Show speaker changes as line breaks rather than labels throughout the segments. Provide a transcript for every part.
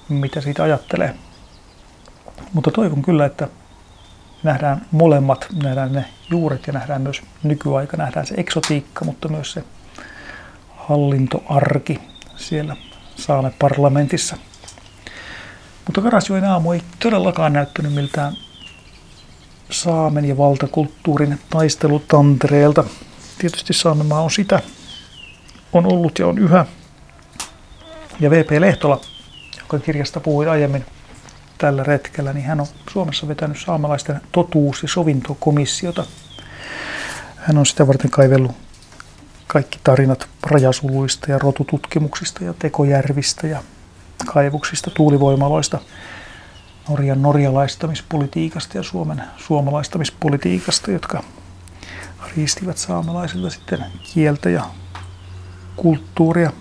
mitä siitä ajattelee. Mutta toivon kyllä, että nähdään molemmat, nähdään ne juuret ja nähdään myös nykyaika, nähdään se eksotiikka, mutta myös se hallintoarki siellä Saame-parlamentissa. Mutta Karasjoen aamu ei todellakaan näyttänyt miltään saamen ja valtakulttuurin taistelutantereelta. Tietysti Saamenmaa on sitä, on ollut ja on yhä. Ja V.P. Lehtola, joka kirjasta puhui aiemmin tällä retkellä, niin hän on Suomessa vetänyt saamelaisten totuus- ja sovintokomissiota. Hän on sitä varten kaivellut kaikki tarinat rajasuluista ja rotututkimuksista ja tekojärvistä ja kaivuksista, tuulivoimaloista, Norjan norjalaistamispolitiikasta ja Suomen suomalaistamispolitiikasta, jotka riistivät saamelaisilta sitten kieltä ja kulttuuria.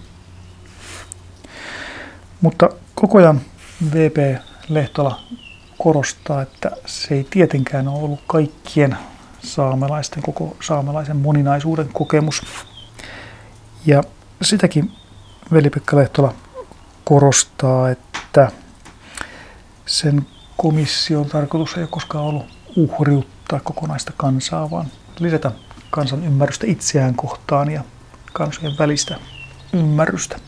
Mutta koko ajan V.P. Lehtola korostaa, että se ei tietenkään ole ollut kaikkien saamelaisten, koko saamelaisen moninaisuuden kokemus. Ja sitäkin Veli-Pekka Lehtola korostaa, että sen komission tarkoitus ei ole koskaan ollut uhriuttaa kokonaista kansaa, vaan lisätä kansan ymmärrystä itseään kohtaan ja kansojen välistä ymmärrystä.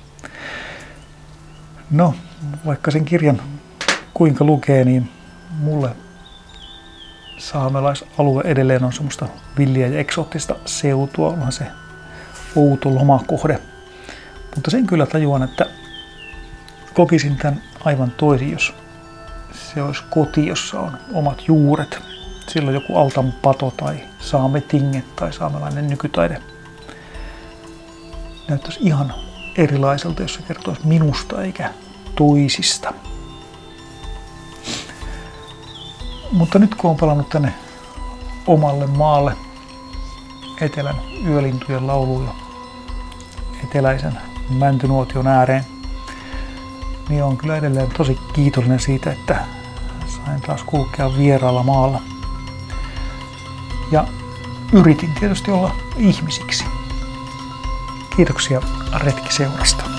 No, vaikka sen kirjan kuinka lukee, niin mulle saamelaisalue edelleen on semmoista villiä ja eksoottista seutua, onhan se outo lomakohde. Mutta sen kyllä tajuan, että kokisin tämän aivan toisin, jos se olisi koti, jossa on omat juuret. Silloin joku Altan pato tai saametinge tai saamelainen nykytaide näyttäisi ihan erilaiselta, jos se kertoisi minusta eikä toisista. Mutta nyt kun on palannut tänne omalle maalle, etelän yölintujen lauluun ja eteläisen mäntynuotion ääreen, niin on kyllä edelleen tosi kiitollinen siitä, että sain taas kulkea vieraalla maalla. Ja yritin tietysti olla ihmisiksi. Kiitoksia retkiseurasta.